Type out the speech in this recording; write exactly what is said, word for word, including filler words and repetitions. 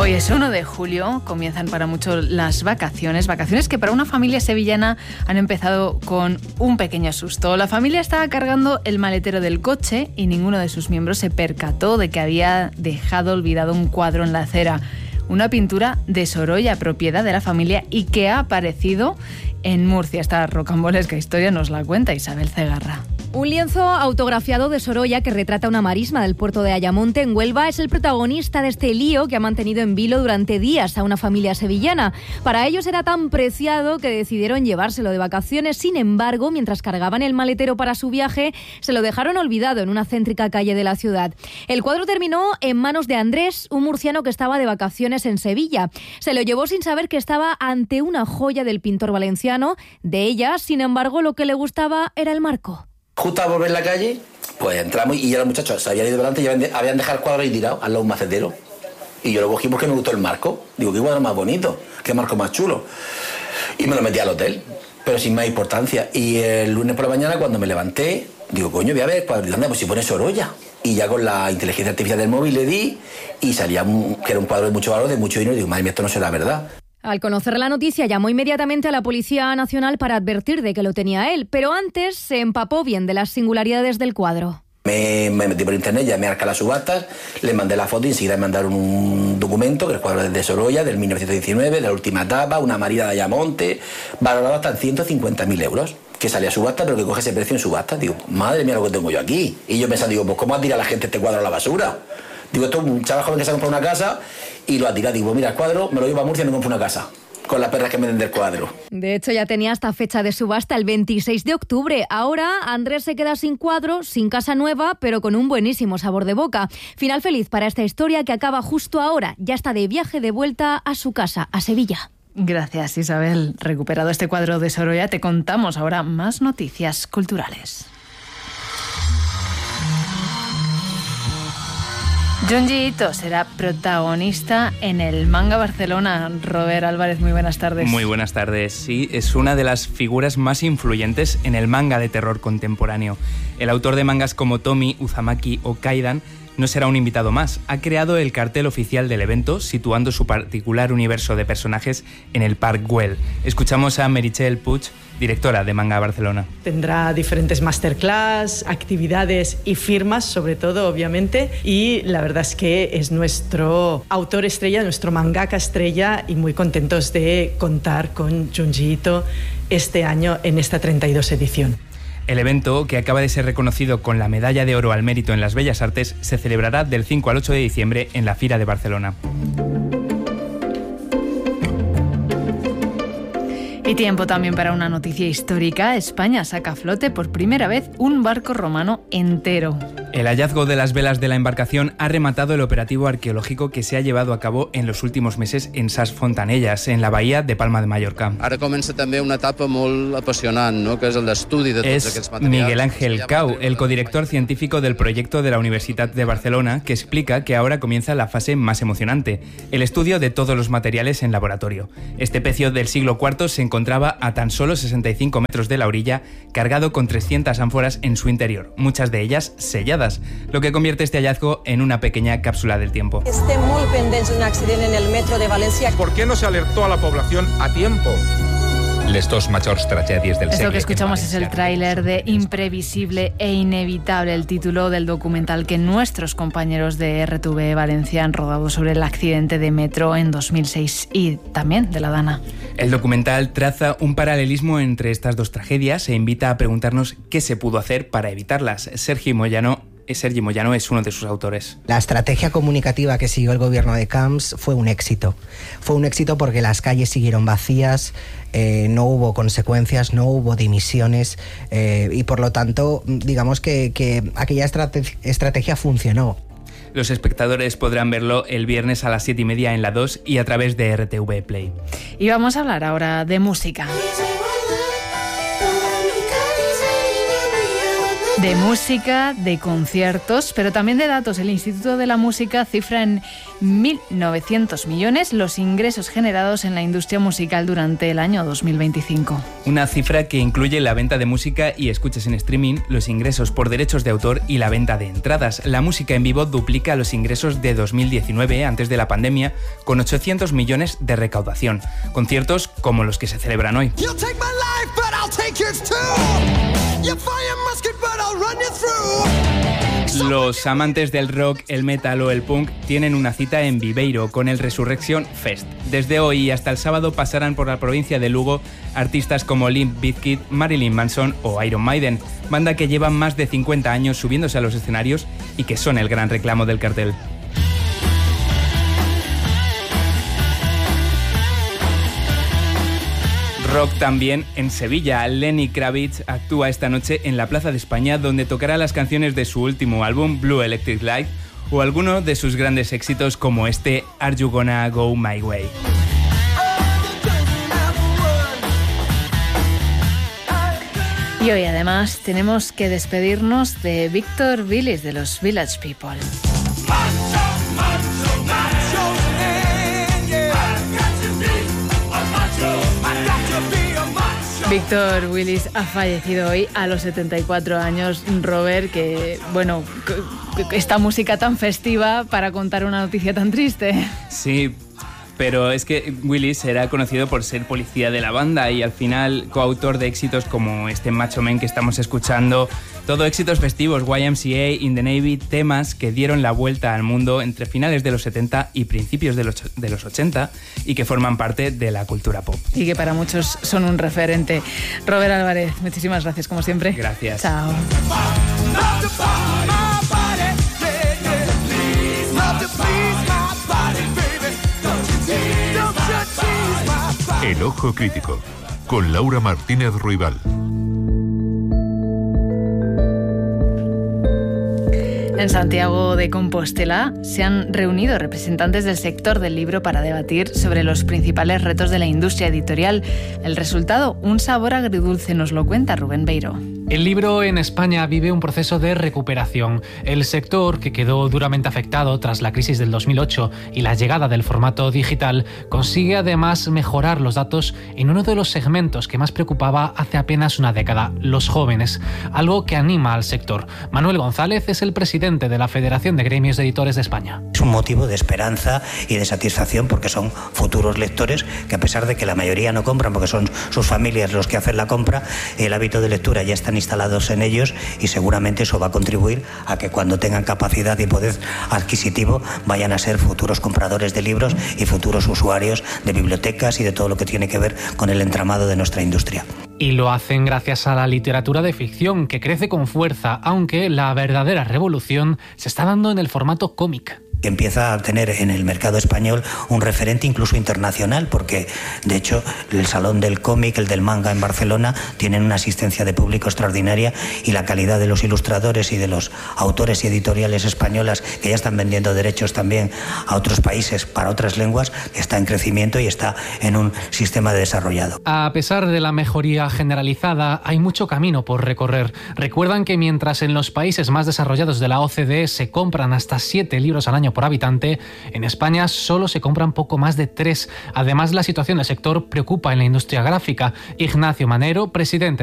Hoy es uno de julio, comienzan para muchos las vacaciones, vacaciones que para una familia sevillana han empezado con un pequeño susto. La familia estaba cargando el maletero del coche y ninguno de sus miembros se percató de que había dejado olvidado un cuadro en la acera. Una pintura de Sorolla, propiedad de la familia y que ha aparecido en Murcia. Esta rocambolesca historia nos la cuenta Isabel Cegarra. Un lienzo autografiado de Sorolla que retrata una marisma del puerto de Ayamonte, en Huelva, es el protagonista de este lío que ha mantenido en vilo durante días a una familia sevillana. Para ellos era tan preciado que decidieron llevárselo de vacaciones. Sin embargo, mientras cargaban el maletero para su viaje, se lo dejaron olvidado en una céntrica calle de la ciudad. El cuadro terminó en manos de Andrés, un murciano que estaba de vacaciones en Sevilla. Se lo llevó sin saber que estaba ante una joya del pintor valenciano. De ella, sin embargo, lo que le gustaba era el marco. Justo a volver a la calle, pues entramos y ya los muchachos se habían ido delante y habían dejado el cuadro ahí tirado al lado de un macetero. Y yo lo cogí porque me gustó el marco. Digo, qué cuadro más bonito, qué marco más chulo. Y me lo metí al hotel, pero sin más importancia. Y el lunes por la mañana, cuando me levanté, digo, coño, voy a ver el cuadro. Anda, pues si pone Sorolla. Y ya con la inteligencia artificial del móvil le di y salía un, que era un cuadro de mucho valor, de mucho dinero. Y digo, madre mía, esto no será verdad. Al conocer la noticia, llamó inmediatamente a la Policía Nacional para advertir de que lo tenía él, pero antes se empapó bien de las singularidades del cuadro. Me, me metí por internet, llamé a las subastas, le mandé la foto y enseguida me mandaron un documento, que es el cuadro de Sorolla, del mil novecientos diecinueve, de la última etapa, una marida de Ayamonte, valorado hasta en ciento cincuenta mil euros, que sale a subasta, pero que coge ese precio en subasta. Digo, madre mía lo que tengo yo aquí. Y yo pensando, digo, pues ¿cómo ha tirado la gente este cuadro a la basura? Digo, esto es un chaval joven que se ha comprado una casa y lo ha tirado. Digo, mira, el cuadro me lo llevo a Murcia y me compro una casa con las perras que me den del cuadro. De hecho, ya tenía hasta fecha de subasta el veintiséis de octubre. Ahora, Andrés se queda sin cuadro, sin casa nueva, pero con un buenísimo sabor de boca. Final feliz para esta historia que acaba justo ahora. Ya está de viaje de vuelta a su casa, a Sevilla. Gracias, Isabel. Recuperado este cuadro de Sorolla, te contamos ahora más noticias culturales. Junji Ito será protagonista en el Manga Barcelona. Robert Álvarez, muy buenas tardes. Muy buenas tardes. Sí, es una de las figuras más influyentes en el manga de terror contemporáneo. El autor de mangas como Tomi, Uzumaki o Kaidan no será un invitado más. Ha creado el cartel oficial del evento, situando su particular universo de personajes en el Park Güell. Escuchamos a Meritxell Puig, directora de Manga Barcelona. Tendrá diferentes masterclass, actividades y firmas, sobre todo, obviamente, y la verdad es que es nuestro autor estrella, nuestro mangaka estrella, y muy contentos de contar con Junji Ito este año en esta treinta y dos edición. El evento, que acaba de ser reconocido con la Medalla de Oro al Mérito en las Bellas Artes, se celebrará del cinco al ocho de diciembre en la Fira de Barcelona. Y tiempo también para una noticia histórica. España saca a flote por primera vez un barco romano entero. El hallazgo de las velas de la embarcación ha rematado el operativo arqueológico que se ha llevado a cabo en los últimos meses en Sas Fontanelles, en la bahía de Palma de Mallorca. Ara comença també una etapa molt apassionant, no? Que és l'estudi de tots es aquests materials. Miguel Ángel Cau, el codirector científico del proyecto de la Universidad de Barcelona, que explica que ahora comienza la fase más emocionante, el estudio de todos los materiales en laboratorio. Este pecio del siglo cuarto se encontraba a tan solo sesenta y cinco metros de la orilla, cargado con trescientas ánforas en su interior, muchas de ellas selladas, lo que convierte este hallazgo en una pequeña cápsula del tiempo. Estem molt pendents d'un accident en el metro de València. ¿Por qué no se alertó a la población a tiempo? Les dos mayores tragedias del Esto segle. que escuchamos es el tráiler de Imprevisible e Inevitable, el título del documental que nuestros compañeros de R T V Valencia han rodado sobre el accidente de metro en dos mil seis y también de la Dana. El documental traza un paralelismo entre estas dos tragedias e invita a preguntarnos qué se pudo hacer para evitarlas. Sergi Moyano Sergi Moyano es uno de sus autores. La estrategia comunicativa que siguió el gobierno de Camps fue un éxito. Fue un éxito porque las calles siguieron vacías, eh, no hubo consecuencias, no hubo dimisiones eh, y por lo tanto, digamos que, que aquella estrate- estrategia funcionó. Los espectadores podrán verlo el viernes a las siete y media en la dos y a través de R T V Play. Y vamos a hablar ahora de música. De música, de conciertos, pero también de datos. El Instituto de la Música cifra en mil novecientos millones los ingresos generados en la industria musical durante el año dos mil veinticinco. Una cifra que incluye la venta de música y escuchas en streaming, los ingresos por derechos de autor y la venta de entradas. La música en vivo duplica los ingresos de dos mil diecinueve, antes de la pandemia, con ochocientos millones de recaudación. Conciertos como los que se celebran hoy. Los amantes del rock, el metal o el punk tienen una cita en Viveiro con el Resurrection Fest. Desde hoy hasta el sábado pasarán por la provincia de Lugo artistas como Limp Bizkit, Marilyn Manson o Iron Maiden, banda que llevan más de cincuenta años subiéndose a los escenarios y que son el gran reclamo del cartel. Rock también en Sevilla. Lenny Kravitz actúa esta noche en la Plaza de España, donde tocará las canciones de su último álbum, Blue Electric Light, o algunos de sus grandes éxitos como este Are You Gonna Go My Way. Y hoy además tenemos que despedirnos de Víctor Willis de los Village People. Víctor Willis ha fallecido hoy a los setenta y cuatro años. Robert, que bueno, esta música tan festiva para contar una noticia tan triste. Sí, pero es que Willis era conocido por ser policía de la banda y al final coautor de éxitos como este Macho Man que estamos escuchando, todo éxitos festivos, Y M C A, In the Navy, temas que dieron la vuelta al mundo entre finales de los setenta y principios de los, de los ochenta y que forman parte de la cultura pop. Y que para muchos son un referente. Robert Álvarez, muchísimas gracias como siempre. Gracias. Chao. El Ojo Crítico, con Laura Martínez Ruibal. En Santiago de Compostela se han reunido representantes del sector del libro para debatir sobre los principales retos de la industria editorial. El resultado, un sabor agridulce, nos lo cuenta Rubén Beiro. El libro en España vive un proceso de recuperación. El sector, que quedó duramente afectado tras la crisis del dos mil ocho y la llegada del formato digital, consigue además mejorar los datos en uno de los segmentos que más preocupaba hace apenas una década, los jóvenes, algo que anima al sector. Manuel González es el presidente de la Federación de Gremios de Editores de España. Es un motivo de esperanza y de satisfacción porque son futuros lectores que, a pesar de que la mayoría no compran porque son sus familias los que hacen la compra, el hábito de lectura ya están instalados en ellos y seguramente eso va a contribuir a que cuando tengan capacidad y poder adquisitivo vayan a ser futuros compradores de libros y futuros usuarios de bibliotecas y de todo lo que tiene que ver con el entramado de nuestra industria. Y lo hacen gracias a la literatura de ficción, que crece con fuerza, aunque la verdadera revolución se está dando en el formato cómic. Que empieza a tener en el mercado español un referente incluso internacional, porque de hecho el Salón del Cómic, el del Manga en Barcelona, tienen una asistencia de público extraordinaria y la calidad de los ilustradores y de los autores y editoriales españolas que ya están vendiendo derechos también a otros países para otras lenguas está en crecimiento y está en un sistema desarrollado. A pesar de la mejoría generalizada, hay mucho camino por recorrer. Recuerdan que mientras en los países más desarrollados de la O C D E se compran hasta siete libros al año por habitante, en España solo se compran poco más de tres. Además, la situación del sector preocupa en la industria gráfica. Ignacio Manero, presidente